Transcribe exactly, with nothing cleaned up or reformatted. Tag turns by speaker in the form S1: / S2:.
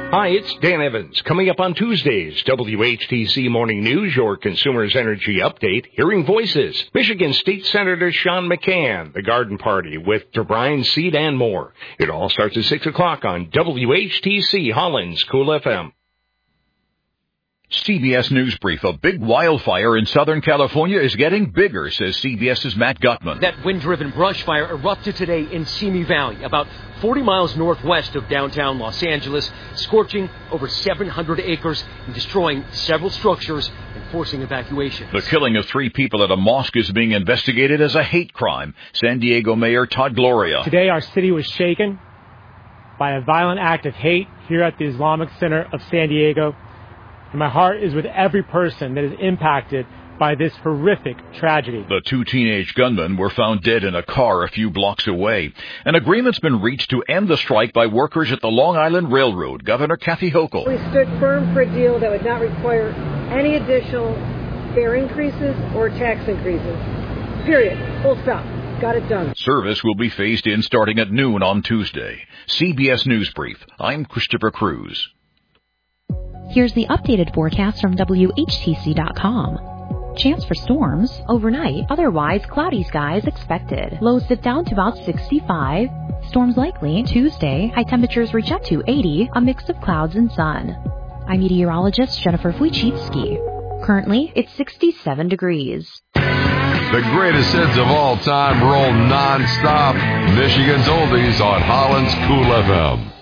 S1: Hi, it's Dan Evans. Coming up on Tuesdays, W H T C Morning News, your Consumers Energy Update, Hearing Voices, Michigan State Senator Sean McCann, the Garden Party with DeBrine Seed and more. It all starts at six o'clock on W H T C Holland's Cool F M.
S2: C B S News Brief. A big wildfire in Southern California is getting bigger, says CBS's Matt Gutman.
S3: That wind-driven brush fire erupted today in Simi Valley, about forty miles northwest of downtown Los Angeles, scorching over seven hundred acres and destroying several structures and forcing evacuation.
S2: The killing of three people at a mosque is being investigated as a hate crime. San Diego Mayor Todd Gloria.
S4: Today our city was shaken by a violent act of hate here at the Islamic Center of San Diego. And my heart is with every person that is impacted by this horrific tragedy.
S2: The two teenage gunmen were found dead in a car a few blocks away. An agreement's been reached to end the strike by workers at the Long Island Railroad. Governor Kathy Hochul.
S5: We stood firm for a deal that would not require any additional fare increases or tax increases. Period. Full stop. Got it done.
S2: Service will be phased in starting at noon on Tuesday. C B S News Brief. I'm Christopher Cruz.
S6: Here's the updated forecast from W H T C dot com. Chance for storms overnight, otherwise cloudy skies expected. Lows dip down to about sixty-five. Storms likely Tuesday. High temperatures reach up to eighty, a mix of clouds and sun. I'm meteorologist Jennifer Wojcicki. Currently, it's sixty-seven degrees.
S7: The greatest hits of all time roll non-stop. Michigan's Oldies on Holland's Cool F M.